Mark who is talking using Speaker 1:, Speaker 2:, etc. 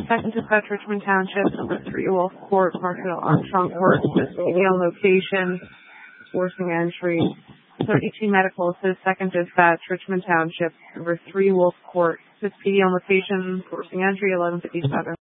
Speaker 1: Second dispatch, Richmond Township, number 3 Wolf Court, Marshall Armstrong Court, medial location, forcing entry. 32 Medical Assist, second dispatch, Richmond Township, number 3 Wolf Court, 6 PD on location, forcing entry, 1157.